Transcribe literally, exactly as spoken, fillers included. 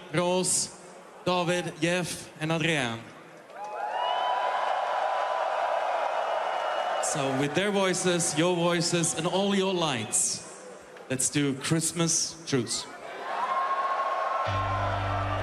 Rose, David, Jeff, and Adrian. So with their voices, your voices, and all your lights, let's do Christmas Truce.